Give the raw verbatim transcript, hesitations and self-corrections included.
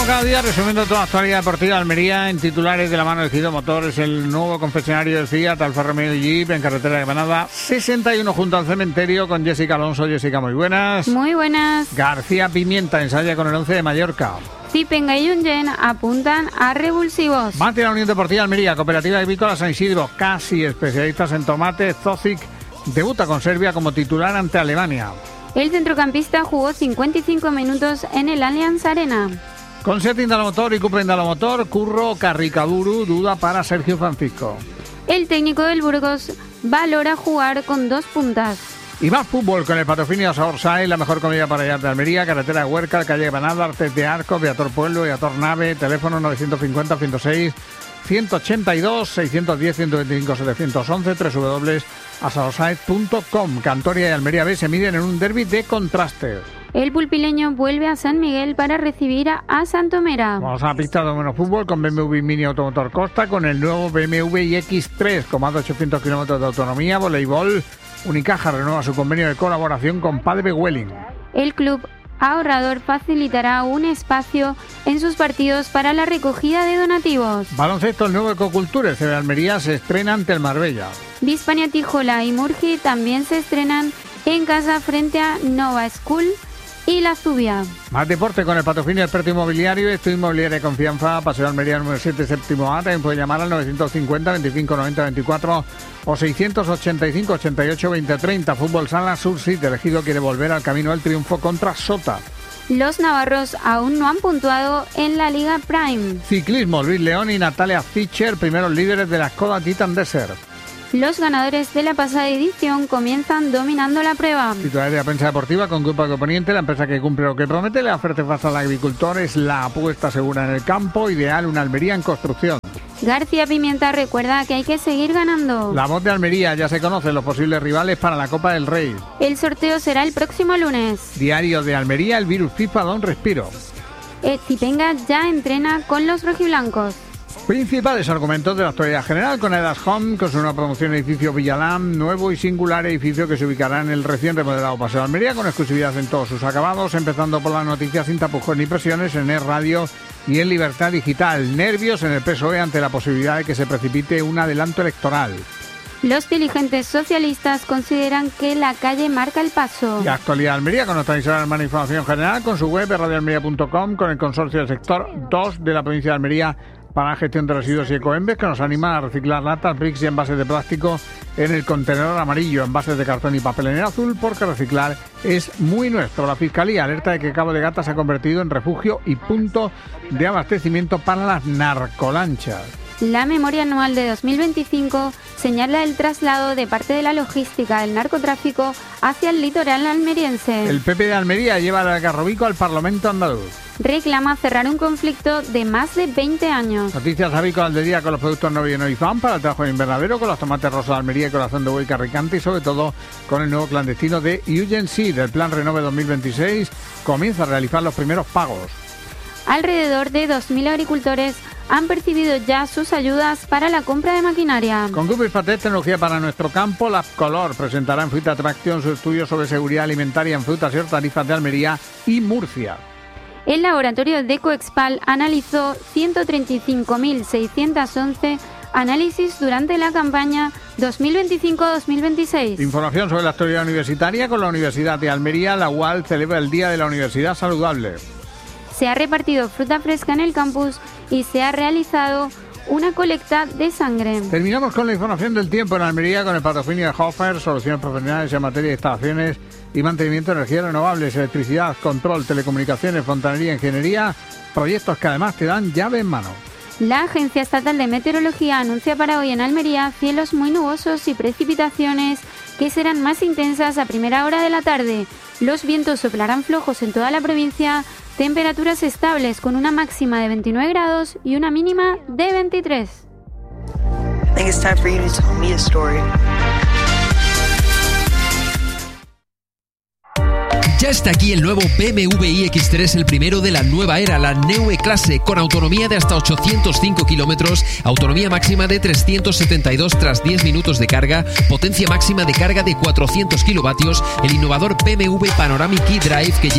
como cada día, resumiendo toda la actualidad deportiva de Almería en titulares de la mano de Cido Motores, el nuevo concesionario de Fiat, Alfa Romeo y Jeep en carretera de Granada sesenta y uno junto al cementerio con Jessica Alonso. Jessica, muy buenas. Muy buenas. García Pimienta ensaya con el once de Mallorca. Zipenga y Junyent apuntan a revulsivos. Mate la Unión Deportiva Almería, Cooperativa Agrícola San Isidro, casi especialistas en tomate. Zozic debuta con Serbia como titular ante Alemania. El centrocampista jugó cincuenta y cinco minutos en el Allianz Arena. Con Seat Indalomotor y Cupra Indalomotor, Curro Carricaburu duda para Sergio Francisco. El técnico del Burgos valora jugar con dos puntas. Y más fútbol con el patrocinio Saorsay, la mejor comida para allá de Almería, carretera de Huerca, calle Granada, Artes de Arcos, Beator Pueblo, Beator Nave, teléfono nueve cinco cero, ciento seis, ciento ochenta y dos, seiscientos diez, ciento veinticinco, setecientos once, doble u doble u doble u punto asaorsay punto com. Cantoria y Almería B se miden en un derbi de contraste. El pulpileño vuelve a San Miguel para recibir a Santomera. Vamos a la pista de menos fútbol con B M W Mini Automotor Costa, con el nuevo B M W i X tres con más de ochocientos kilómetros de autonomía. Voleibol, Unicaja renueva su convenio de colaboración con Padre Welling. El club ahorrador facilitará un espacio en sus partidos para la recogida de donativos. Baloncesto, el nuevo Ecoculture C B Almería se estrena ante el Marbella. Bispania Tijola y Murgi también se estrenan en casa frente a Nova School y La Zubia. Más deporte con el patrocinio del Experto Inmobiliario, Estudio Inmobiliario de Confianza, Paseo Almería número siete, séptimo A. También puede llamar al novecientos cincuenta, veinticinco, noventa, veinticuatro o seiscientos ochenta y cinco, ochenta y ocho, veinte, treinta. Fútbol Sala Sur City, elegido quiere volver al camino del triunfo contra Sota. Los navarros aún no han puntuado en la Liga Prime. Ciclismo, Luis León y Natalia Fischer, primeros líderes de la Skoda Titan Desert. Los ganadores de la pasada edición comienzan dominando la prueba. Titulares de la prensa deportiva con Grupo Agroponiente, la empresa que cumple lo que promete. La oferta fácil al agricultor es la apuesta segura en el campo. Ideal, una Almería en construcción. García Pimienta recuerda que hay que seguir ganando. La Voz de Almería, ya se conocen los posibles rivales para la Copa del Rey. El sorteo será el próximo lunes. Diario de Almería, el virus FIFA da un respiro. El Zipenga ya entrena con los rojiblancos. Principales argumentos de la actualidad general con Edas Home, con su nueva promoción edificio Villalam, nuevo y singular edificio que se ubicará en el recién remodelado Paseo de Almería, con exclusividad en todos sus acabados, empezando por las noticias sin tapujos ni presiones en E Radio y en Libertad Digital. Nervios en el P S O E ante la posibilidad de que se precipite un adelanto electoral. Los dirigentes socialistas consideran que la calle marca el paso. Y actualidad de Almería con nuestra emisora hermana Información General, con su web radio almería punto com, con el consorcio del sector dos de la provincia de Almería para la gestión de residuos y ecoembes, que nos anima a reciclar latas, bricks y envases de plástico en el contenedor amarillo, envases de cartón y papel en el azul, porque reciclar es muy nuestro. La Fiscalía alerta de que Cabo de Gata se ha convertido en refugio y punto de abastecimiento para las narcolanchas. La memoria anual de dos mil veinticinco señala el traslado de parte de la logística del narcotráfico hacia el litoral almeriense. El P P de Almería lleva al Algarrobico al Parlamento andaluz. Reclama cerrar un conflicto de más de veinte años. Noticias avícolas del día con los productos Novio y Fan para el trabajo de invernadero, con los tomates rosas de Almería y corazón de buey carricante, y sobre todo con el nuevo clandestino de Urgency del Plan Renove dos mil veintiséis. Comienza a realizar los primeros pagos. Alrededor de dos mil agricultores han percibido ya sus ayudas para la compra de maquinaria. Con Grupo Ispatec, tecnología para nuestro campo, Labcolor presentará en Fruit Attraction su estudio sobre seguridad alimentaria en frutas y hortalizas de Almería y Murcia. El laboratorio de Coexpal analizó ciento treinta y cinco mil seiscientos once análisis durante la campaña dos mil veinticinco dos mil veintiséis. Información sobre la actualidad universitaria con la Universidad de Almería, la U A L celebra el Día de la Universidad Saludable. Se ha repartido fruta fresca en el campus y se ha realizado una colecta de sangre. Terminamos con la información del tiempo en Almería con el patrocinio de Hofer, soluciones profesionales en materia de instalaciones y mantenimiento de energías renovables, electricidad, control, telecomunicaciones, fontanería, ingeniería, proyectos que además te dan llave en mano. La Agencia Estatal de Meteorología anuncia para hoy en Almería cielos muy nubosos y precipitaciones que serán más intensas a primera hora de la tarde. Los vientos soplarán flojos en toda la provincia, temperaturas estables con una máxima de veintinueve grados y una mínima de veintitrés. I think it's time for you to tell me a story. Ya está aquí el nuevo B M W i X tres, el primero de la nueva era, la Neue Klasse, con autonomía de hasta ochocientos cinco kilómetros, autonomía máxima de trescientos setenta y dos tras diez minutos de carga, potencia máxima de carga de cuatrocientos kilovatios, el innovador B M W Panoramic eDrive que